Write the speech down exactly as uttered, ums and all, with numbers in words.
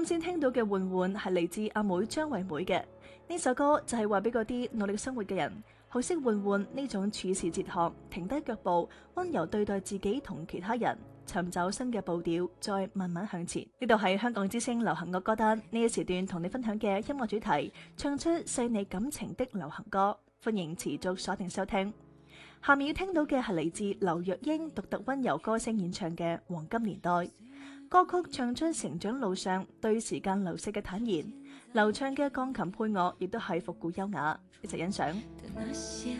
啱先聽到嘅換換係嚟自阿妹張惠妹嘅呢首歌，就係話俾嗰啲努力生活嘅人，學識換換呢種處事哲學，停低腳步，溫柔對待自己同其他人，尋找新嘅步調，再慢慢向前。呢度係香港之聲流行樂歌單，呢一時段同你分享嘅音樂主題，唱出細膩感情的流行歌，歡迎持續鎖定收聽。下面要聽到嘅係嚟自劉若英獨特溫柔歌聲演唱嘅《黃金年代》。歌曲唱出成長路上對時間流逝嘅坦然，流暢嘅鋼琴配樂亦都係復古優雅，一齊欣賞。